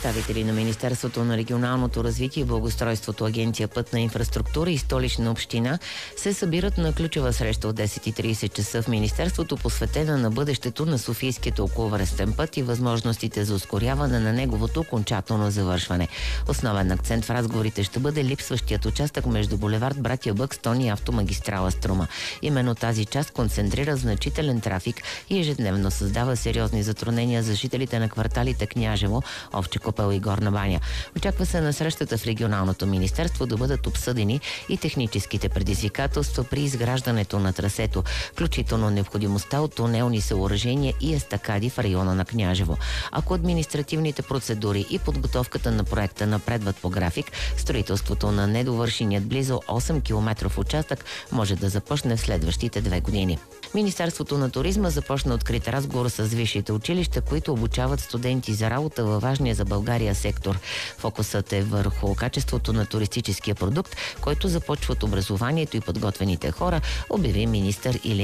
Представители на Министерството на регионалното развитие и благоустройството, Агенция Пътна инфраструктура и Столична община се събират на ключова среща от 10:30 часа в Министерството, посветена на бъдещето на Софийския околовръстен път и възможностите за ускоряване на неговото окончателно завършване. Основен акцент в разговорите ще бъде липсващият участък между булевард Братя Бъкстон и автомагистрала Струма. Именно тази част концентрира значителен трафик и ежедневно създава сериозни затруднения за жителите на кварталите Княжево, Овча купел и Горна баня. Очаква се на срещата в регионалното министерство да бъдат обсъдени и техническите предизвикателства при изграждането на трасето, включително необходимостта от тунелни съоръжения и естакади в района на Княжево. Ако административните процедури и подготовката на проекта напредват по график, строителството на недовършеният близо 8 километров участък може да започне в следващите 2 години. Министерството на туризма започна открит разговор с висшите училища, които обучават студенти за работа във важния за България сектор. Фокусът е върху качеството на туристическия продукт, който започва от образованието и подготвените хора, обяви министър Илин